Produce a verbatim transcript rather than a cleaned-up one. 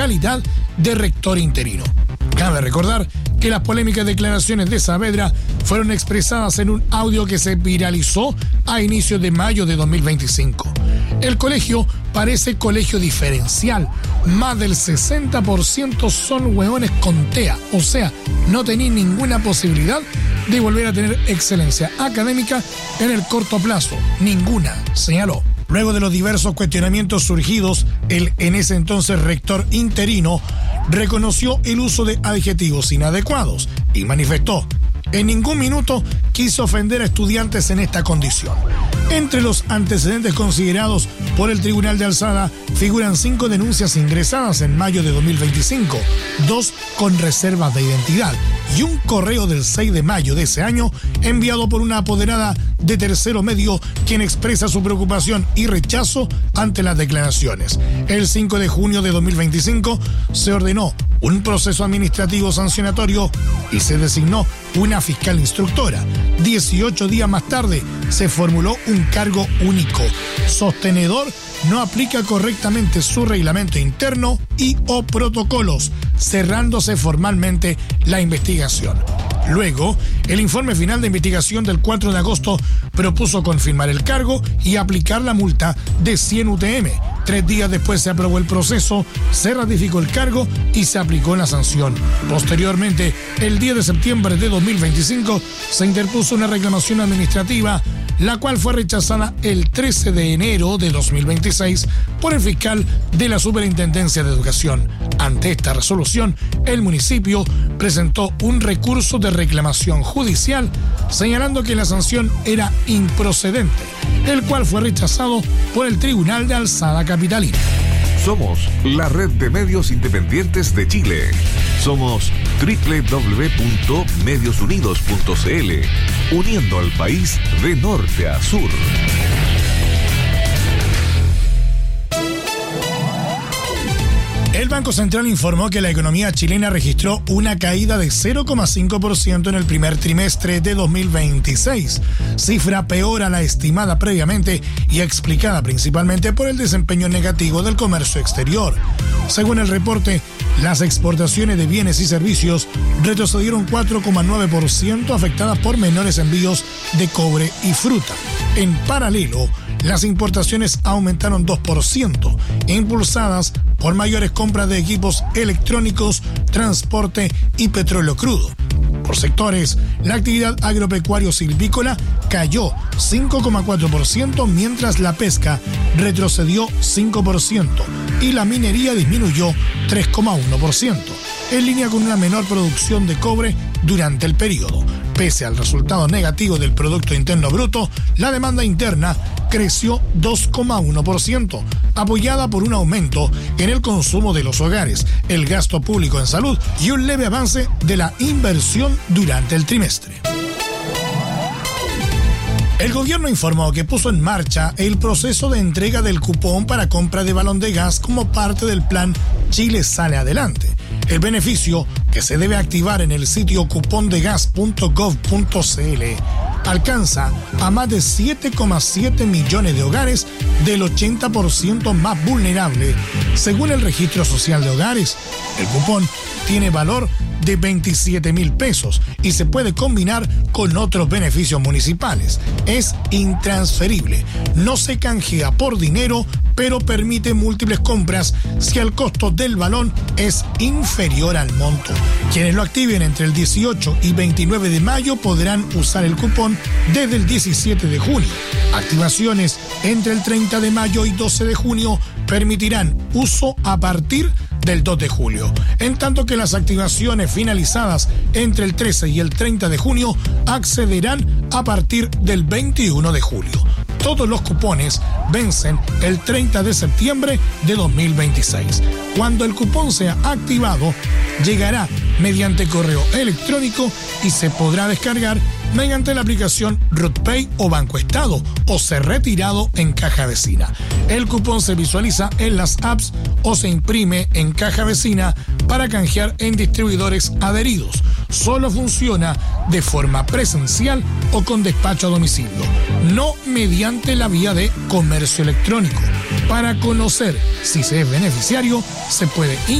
calidad de rector interino. Cabe recordar que las polémicas declaraciones de Saavedra fueron expresadas en un audio que se viralizó a inicios de mayo de dos mil veinticinco. El colegio parece colegio diferencial. Más del sesenta por ciento son hueones con TEA, o sea, no tenéis ninguna posibilidad de volver a tener excelencia académica en el corto plazo. Ninguna, señaló. Luego de los diversos cuestionamientos surgidos, el en ese entonces rector interino reconoció el uso de adjetivos inadecuados y manifestó: en ningún minuto quiso ofender a estudiantes en esta condición. Entre los antecedentes considerados por el Tribunal de Alzada figuran cinco denuncias ingresadas en mayo de dos mil veinticinco, dos con reservas de identidad y un correo del seis de mayo de ese año enviado por una apoderada de Tercero Medio, quien expresa su preocupación y rechazo ante las declaraciones. El cinco de junio de dos mil veinticinco se ordenó un proceso administrativo sancionatorio y se designó una fiscal instructora. dieciocho días más tarde se formuló un cargo único. Sostenedor no aplica correctamente su reglamento interno y o protocolos, cerrándose formalmente la investigación. Luego, el informe final de investigación del cuatro de agosto propuso confirmar el cargo y aplicar la multa de cien U T M. Tres días después se aprobó el proceso, se ratificó el cargo y se aplicó la sanción. Posteriormente, el diez de septiembre de dos mil veinticinco, se interpuso una reclamación administrativa, la cual fue rechazada el trece de enero de dos mil veintiséis por el fiscal de la Superintendencia de Educación. Ante esta resolución, el municipio presentó un recurso de reclamación judicial señalando que la sanción era improcedente, el cual fue rechazado por el Tribunal de Alzada capitalina. Somos la red de medios independientes de Chile. Somos doble u doble u doble u punto medios unidos punto c l, uniendo al país de norte a sur. El Banco Central informó que la economía chilena registró una caída de cero coma cinco por ciento en el primer trimestre de dos mil veintiséis, cifra peor a la estimada previamente y explicada principalmente por el desempeño negativo del comercio exterior. Según el reporte, las exportaciones de bienes y servicios retrocedieron cuatro coma nueve por ciento, afectadas por menores envíos de cobre y fruta. En paralelo, las importaciones aumentaron dos por ciento, impulsadas por mayores compras de equipos electrónicos, transporte y petróleo crudo. Por sectores, la actividad agropecuario-silvícola cayó cinco coma cuatro por ciento, mientras la pesca retrocedió cinco por ciento y la minería disminuyó tres coma uno por ciento, en línea con una menor producción de cobre durante el periodo. Pese al resultado negativo del Producto Interno Bruto, la demanda interna creció dos coma uno por ciento, apoyada por un aumento en el consumo de los hogares, el gasto público en salud y un leve avance de la inversión durante el trimestre. El gobierno informó que puso en marcha el proceso de entrega del cupón para compra de balón de gas como parte del plan Chile Sale Adelante. El beneficio, que se debe activar en el sitio cupón de gas punto gov punto c l, alcanza a más de siete coma siete millones de hogares del ochenta por ciento más vulnerable. Según el Registro Social de Hogares, el cupón tiene valor de veintisiete mil pesos y se puede combinar con otros beneficios municipales. Es intransferible, no se canjea por dinero, pero permite múltiples compras si el costo del balón es inferior al monto. Quienes lo activen entre el dieciocho y veintinueve de mayo podrán usar el cupón desde el diecisiete de junio. Activaciones entre el treinta de mayo y doce de junio permitirán uso a partir del dos de julio, en tanto que las activaciones finalizadas entre el trece y el treinta de junio accederán a partir del veintiuno de julio. Todos los cupones vencen el treinta de septiembre de dos mil veintiséis. Cuando el cupón sea activado, llegará mediante correo electrónico y se podrá descargar mediante la aplicación RutPay o Banco Estado o ser retirado en caja vecina. El cupón se visualiza en las apps o se imprime en caja vecina para canjear en distribuidores adheridos. Solo funciona de forma presencial o con despacho a domicilio, no mediante la vía de comercio electrónico. Para conocer si se es beneficiario, se puede